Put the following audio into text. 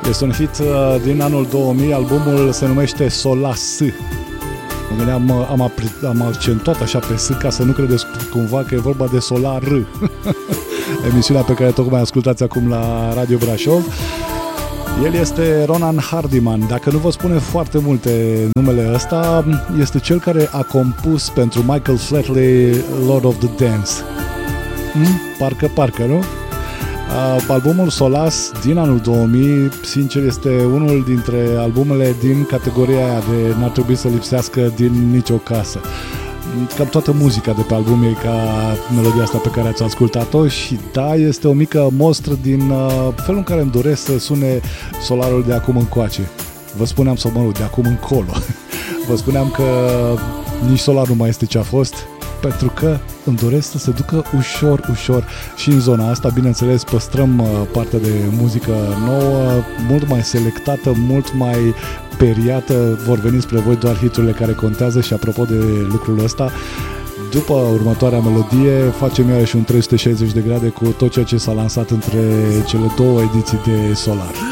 Este un hit din anul 2000, albumul se numește Solas. Mă gândeam, am accentuat așa pe S ca să nu credeți cumva că e vorba de Solar. Emisiunea pe care tocmai ascultați acum la Radio Brașov. El este Ronan Hardiman. Dacă nu vă spune foarte multe numele ăsta, este cel care a compus pentru Michael Flatley Lord of the Dance. Parcă, nu? Albumul Solas din anul 2000, sincer, este unul dintre albumele din categoria aia de n-ar trebui să lipsească din nicio casă. Cam toată muzica de pe album e ca melodia asta pe care ați ascultat-o și da, este o mică mostră din felul în care îmi doresc să sune Solarul de acum încoace. Vă spuneam, de acum încolo. Vă spuneam că nici Solar nu mai este ce a fost, pentru că îmi doresc să se ducă ușor și în zona asta. Bineînțeles, păstrăm partea de muzică nouă, mult mai selectată, mult mai periată. Vor veni spre voi doar hiturile care contează și apropo de lucrul ăsta, după următoarea melodie facem iarăși un 360 de grade cu tot ceea ce s-a lansat între cele două ediții de Solar.